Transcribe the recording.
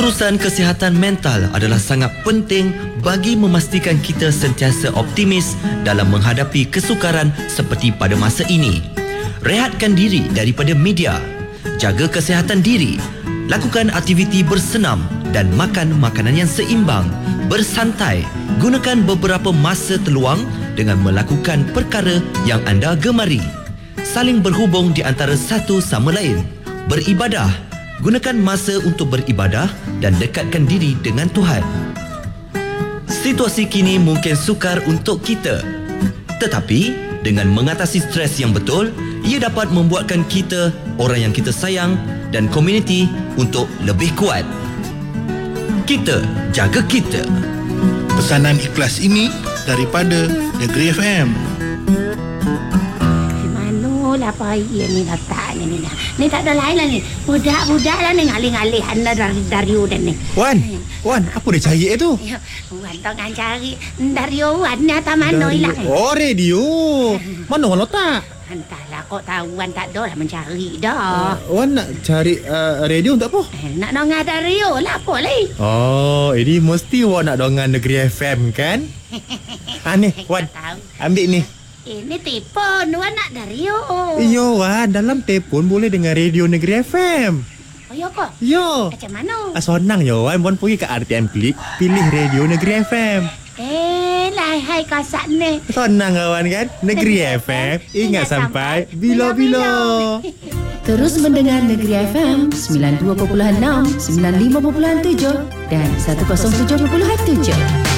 Urusan kesihatan mental adalah sangat penting bagi memastikan kita sentiasa optimis dalam menghadapi kesukaran seperti pada masa ini. Rehatkan diri daripada media, jaga kesihatan diri, lakukan aktiviti bersenam dan makan makanan yang seimbang, bersantai, gunakan beberapa masa terluang dengan melakukan perkara yang anda gemari. Saling berhubung di antara satu sama lain, beribadah. Gunakan masa untuk beribadah dan dekatkan diri dengan Tuhan. Situasi kini mungkin sukar untuk kita, tetapi dengan mengatasi stres yang betul, ia dapat membuatkan kita, orang yang kita sayang dan komuniti untuk lebih kuat. Kita jaga kita. Pesanan ikhlas ini daripada Negeri FM. Apa ni letak ni dah. Ni tak ada lain lah ni. Budak-budak lah ni ngalih-ngalih anda dari Wan ni. Wan, apa dia cari tu? Wan tak kan cari dari Wan ni atas mana hilang. Oh, radio. Mana Wan letak? Entahlah, kok tahu Wan tak ada lah mencari dah. Wan nak cari radio untuk apa? Nak dengar radio lah apa lagi. Oh, ini mesti Wan nak dengar Negeri FM kan? Ni, Wan. Ambil ni. Ini telefon, Wan nak radio. Yo, Wan, dalam telefon boleh dengar radio Negeri FM. Oh, ya kok? Yo. Macam mana? Senang yo, Wan pergi ke RTM Klik, pilih radio Negeri FM. Hai kasak ni. Senang kawan kan? Negeri FM, ingat sampai bila-bila. Terus mendengar Negeri FM 92.6, 95.7 dan 107.7.